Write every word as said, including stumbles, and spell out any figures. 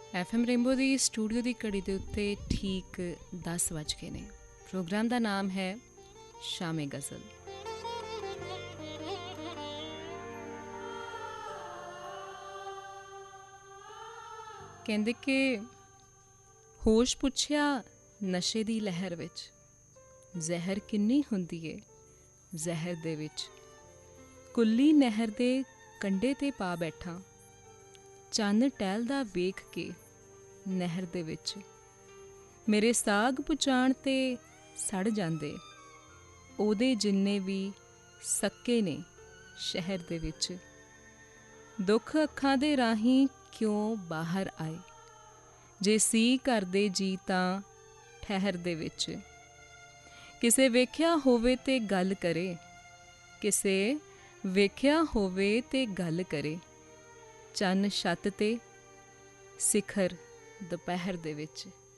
F M rainbow ਦੀ studio ਦੀ ਘੜੀ ਦੇ ਉੱਤੇ ਠੀਕ ਦਸ ਵੱਜ ਗਏ ਨੇ। ਪ੍ਰੋਗਰਾਮ ਦਾ ਨਾਮ ਹੈ ਸ਼ਾਮੇ ਗਜ਼ਲ। ਕਹਿੰਦੇ ਕਿ ਹੋਸ਼ ਪੁੱਛਿਆ ਨਸ਼ੇ ਦੀ ਲਹਿਰ ਵਿੱਚ, ਜ਼ਹਿਰ ਕਿੰਨੀ ਹੁੰਦੀ ਏ ਜ਼ਹਿਰ ਦੇ ਵਿੱਚ। ਕੁੱਲੀ ਨਹਿਰ ਦੇ ਕੰਢੇ 'ਤੇ ਪਾ ਬੈਠਾਂ, ਚੰਨ ਟਹਿਲਦਾ ਵੇਖ ਕੇ ਨਹਿਰ ਦੇ ਵਿੱਚ। ਮੇਰੇ ਸਾਗ ਪੁਚਾਣ 'ਤੇ ਸੜ ਜਾਂਦੇ, ਉਹਦੇ ਜਿੰਨੇ ਵੀ ਸੱਕੇ ਨੇ ਸ਼ਹਿਰ ਦੇ ਵਿੱਚ। ਦੁੱਖ ਅੱਖਾਂ ਦੇ ਰਾਹੀਂ ਕਿਉਂ ਬਾਹਰ ਆਏ, ਜੇ ਸੀ ਕਰਦੇ ਜੀ ਤਾਂ ਠਹਿਰ ਦੇ ਵਿੱਚ। ਕਿਸੇ ਵੇਖਿਆ ਹੋਵੇ ਤੇ ਗੱਲ ਕਰੇ, ਕਿਸੇ ਵੇਖਿਆ ਹੋਵੇ ਤੇ ਗੱਲ ਕਰੇ। ਚੰਨ ਛੱਤ 'ਤੇ ਸਿਖਰ ਦੁਪਹਿਰ ਦੇ ਵਿੱਚ।